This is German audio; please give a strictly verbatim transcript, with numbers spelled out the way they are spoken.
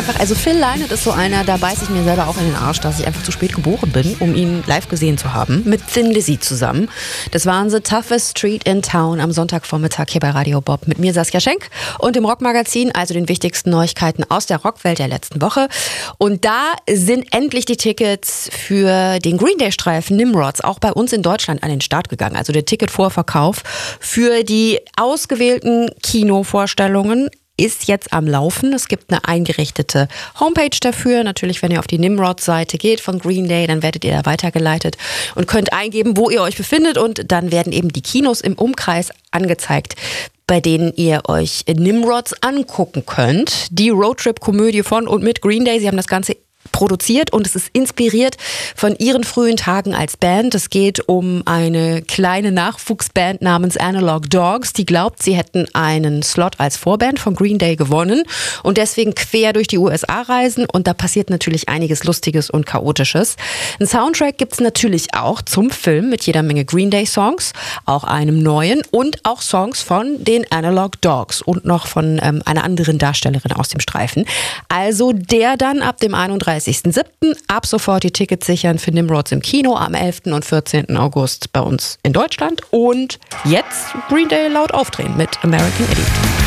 einfach, also Phil Lynott ist so einer, da beiß ich mir selber auch in den Arsch, dass ich einfach zu spät geboren bin, um ihn live gesehen zu haben. Mit Thin Lizzy zusammen. Das waren The Toughest Street in Town am Sonntagvormittag hier bei Radio Bob mit mir, Saskia Schenk, und dem Rockmagazin, also den wichtigsten Neuigkeiten aus der Rockwelt der letzten Woche. Und da sind endlich die Tickets für den Green Day-Streifen Nimrods auch bei uns in Deutschland an den Start gegangen. Also der Ticketvorverkauf für die ausgewählten Kinovorstellungen ist jetzt am Laufen. Es gibt eine eingerichtete Homepage dafür. Natürlich, wenn ihr auf die Nimrod-Seite geht von Green Day, dann werdet ihr da weitergeleitet und könnt eingeben, wo ihr euch befindet. Und dann werden eben die Kinos im Umkreis angezeigt, bei denen ihr euch Nimrods angucken könnt. Die Roadtrip-Komödie von und mit Green Day. Sie haben das Ganze produziert und es ist inspiriert von ihren frühen Tagen als Band. Es geht um eine kleine Nachwuchsband namens Analog Dogs, die glaubt, sie hätten einen Slot als Vorband von Green Day gewonnen und deswegen quer durch die U S A reisen und da passiert natürlich einiges Lustiges und Chaotisches. Ein Soundtrack gibt es natürlich auch zum Film mit jeder Menge Green Day Songs, auch einem neuen und auch Songs von den Analog Dogs und noch von ähm, einer anderen Darstellerin aus dem Streifen. Also der dann ab dem einunddreißigsten siebten ab sofort die Tickets sichern für Nimrods im Kino am elften und vierzehnten August bei uns in Deutschland und jetzt Green Day laut aufdrehen mit American Idiot.